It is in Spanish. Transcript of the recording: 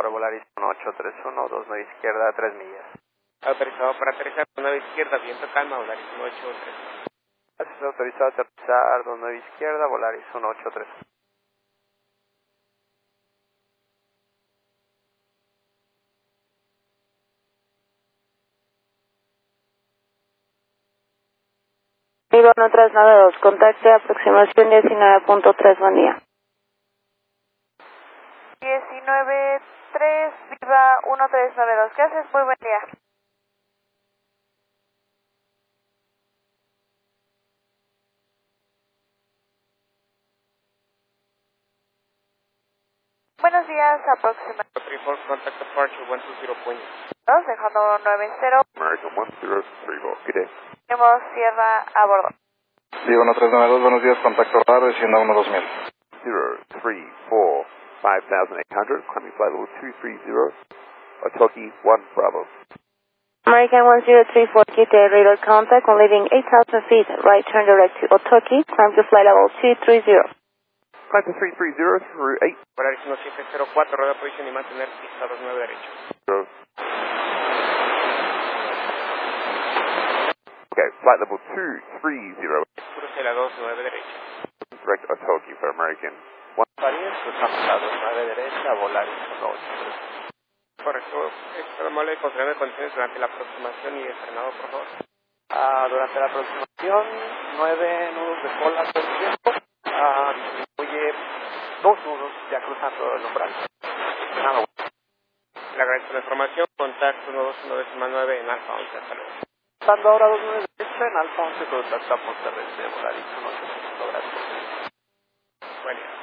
favor, Volaris 1831, 29 izquierda, 3 millas. Autorizado para aterrizar 29 izquierda, viento calma, Volaris 1831. Gracias, autorizado a aterrizar 29 izquierda, Volaris 1831. Viva 1392, contacte aproximación 19.3, buen día. 19.3, Viva 1392, gracias, muy buen día. Buenos días, aproximación 34, contact departure 120. 2, dejando 90. American 1034, good day. Tenemos Sierra a bordo. Viva 1392, buenos días, contacto radar, descienda 12000. 034, 5800, climbing flight level 230, Otoki 1 Bravo. American 1034, QTA radar contact when leaving 8,000 feet, right turn direct to Otoki, climb to flight level 230. Climb to 330 through 8. Volaris 1704, rueda posición y mantener pista 29 derecho. Zero. Okay, flight level 230, Cruce la 29 derecho. direct Otoki for American. París, cruzamos a 29 derecha, Volaris 1831. Correcto, es amable considerando condiciones durante la aproximación y el frenado, por favor. Durante la aproximación, 9 nudos de cola todo el tiempo. Incluye 2 nudos ya cruzando el umbral. Nada bueno. Le agradezco la información. Contacto 121.9 en Alfa 11. Hasta luego. Estando ahora 29 derecha en Alfa 11, contactamos terrestre, Volaris 1831. Gracias. Buen día.